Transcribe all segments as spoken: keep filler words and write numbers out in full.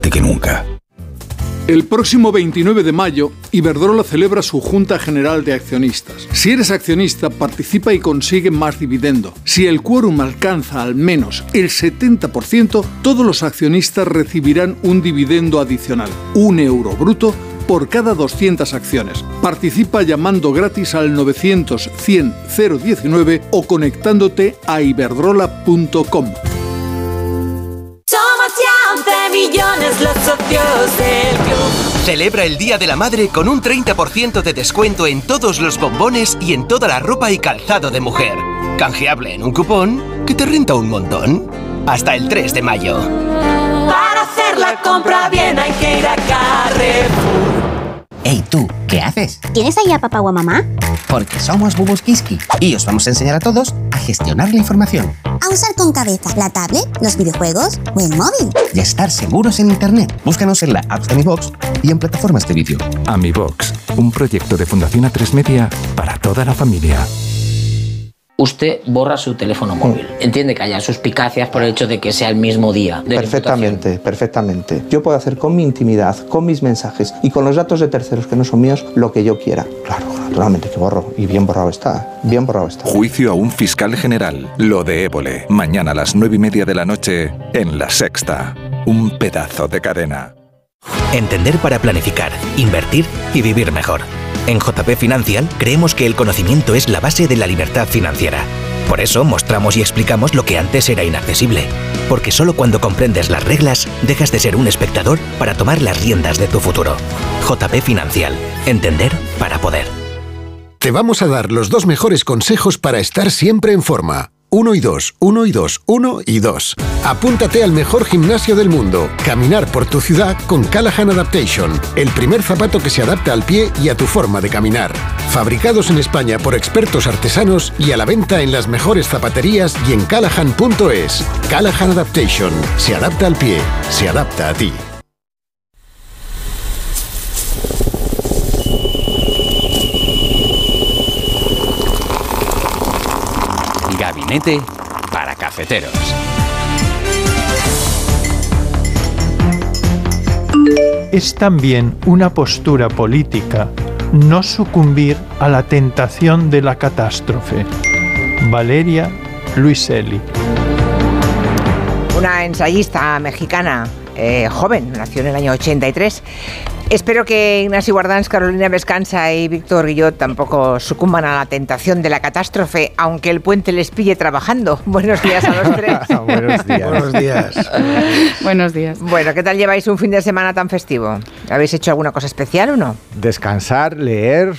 que nunca. El próximo veintinueve de mayo, Iberdrola celebra su Junta General de Accionistas. Si eres accionista, participa y consigue más dividendo. Si el quórum alcanza al menos el setenta por ciento, todos los accionistas recibirán un dividendo adicional, un euro bruto, por cada doscientas acciones. Participa llamando gratis al novecientos cien cero diecinueve o conectándote a iberdrola punto com. Somos ya once millones los socios del club. Celebra el Día de la Madre con un treinta por ciento de descuento en todos los bombones y en toda la ropa y calzado de mujer. Canjeable en un cupón que te renta un montón. Hasta el tres de mayo. Para hacer la compra bien hay que ir a Carrefour. Ey, tú, ¿qué haces? ¿Tienes ahí a papá o a mamá? Porque somos Bubus Kiski y os vamos a enseñar a todos a gestionar la información. A usar con cabeza la tablet, los videojuegos o el móvil. Y a estar seguros en Internet. Búscanos en la app de AmiBox y en plataformas de vídeo. AmiBox, un proyecto de Fundación A tres Media para toda la familia. Usted borra su teléfono móvil. Entiende que haya suspicacias por el hecho de que sea el mismo día de Perfectamente, perfectamente. Yo puedo hacer con mi intimidad, con mis mensajes y con los datos de terceros que no son míos lo que yo quiera. Claro, naturalmente que borro. Y bien borrado está, bien borrado está. Juicio a un fiscal general. Lo de Évole. Mañana a las nueve y media de la noche en La Sexta. Un pedazo de cadena. Entender para planificar, invertir y vivir mejor. En J P Financial creemos que el conocimiento es la base de la libertad financiera. Por eso mostramos y explicamos lo que antes era inaccesible. Porque solo cuando comprendes las reglas, dejas de ser un espectador para tomar las riendas de tu futuro. J P Financial. Entender para poder. Te vamos a dar los dos mejores consejos para estar siempre en forma. Uno y dos, uno y dos, uno y dos. Apúntate al mejor gimnasio del mundo. Caminar por tu ciudad con Callahan Adaptation. El primer zapato que se adapta al pie y a tu forma de caminar. Fabricados en España por expertos artesanos y a la venta en las mejores zapaterías y en callahan punto es. Callahan Adaptation. Se adapta al pie. Se adapta a ti. Gabinete para cafeteros. Es también una postura política no sucumbir a la tentación de la catástrofe. Valeria Luiselli. Una ensayista mexicana, eh, joven, nació en el año ochenta y tres. Espero que Ignacio Guardans, Carolina Vescanza y Víctor Guillot tampoco sucumban a la tentación de la catástrofe, aunque el puente les pille trabajando. Buenos días a los tres. Buenos días. Buenos días. Buenos días. Bueno, ¿qué tal lleváis un fin de semana tan festivo? ¿Habéis hecho alguna cosa especial o no? Descansar, leer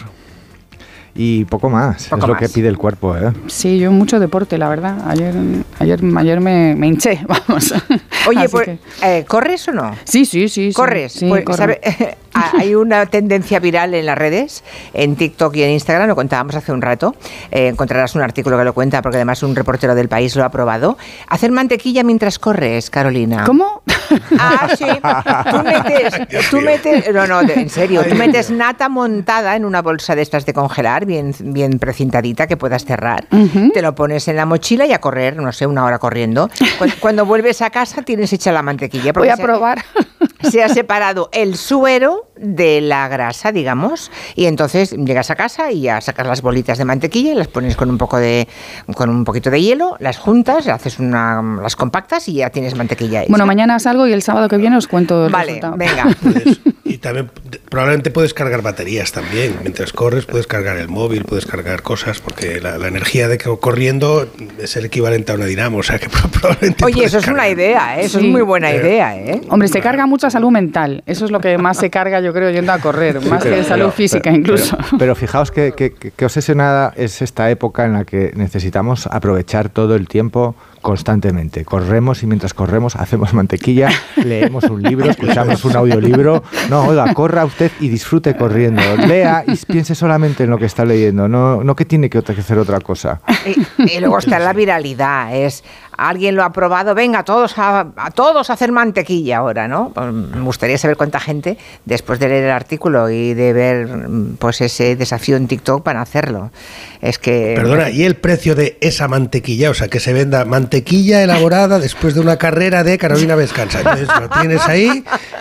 y poco más. Poco es lo más. que pide el cuerpo, ¿eh? Sí, yo mucho deporte, la verdad. Ayer ayer, ayer me, me hinché, vamos. Oye, Así pues, que... eh, ¿corres o no? Sí, sí, sí. ¿Corres? Sí, pues, corro. ¿sabe? Hay una tendencia viral en las redes, en TikTok y en Instagram, lo contábamos hace un rato. Eh, encontrarás un artículo que lo cuenta, porque además un reportero del País lo ha probado. Hacer mantequilla mientras corres, Carolina. ¿Cómo? Ah, sí. Tú metes, tú metes, no, no, en serio, tú metes nata montada en una bolsa de estas de congelar, bien, bien precintadita, que puedas cerrar. Uh-huh. Te lo pones en la mochila y a correr, no sé, una hora corriendo. Cuando, cuando vuelves a casa tienes hecha la mantequilla. Voy a se, probar. Se ha separado el suero de la grasa, digamos, y entonces llegas a casa y ya sacas las bolitas de mantequilla y las pones con un poco de, con un poquito de hielo, las juntas, haces una, las compactas y ya tienes mantequilla hecha. Bueno, mañana salgo y el sábado que viene os cuento el vale, resultado. Venga. Puedes, y también probablemente puedes cargar baterías también. Mientras corres puedes cargar el móvil, puedes cargar cosas, porque la, la energía de corriendo es el equivalente a una dinamo, o sea que probablemente. Oye, eso es cargar. Una idea, ¿eh? Eso sí. Es muy buena sí. idea, ¿eh? Hombre, se carga mucha salud mental. Eso es lo que más se carga, yo creo, yendo a correr, sí, más pero, que salud pero, física pero, incluso. Pero, pero fijaos que, que, que obsesionada es esta época en la que necesitamos aprovechar todo el tiempo constantemente. Corremos y mientras corremos hacemos mantequilla, leemos un libro, escuchamos un audiolibro. No, oiga, corra usted y disfrute corriendo. Lea y piense solamente en lo que está leyendo, no, no que tiene que hacer otra cosa. Y, y luego está la viralidad, es alguien lo ha probado, venga, todos a, a todos a hacer mantequilla ahora, ¿no? Pues me gustaría saber cuánta gente, después de leer el artículo y de ver pues ese desafío en TikTok, van a hacerlo. Es que... Perdona, ¿y el precio de esa mantequilla? O sea, que se venda mantequilla elaborada después de una carrera de Carolina Vescanza. Entonces lo tienes ahí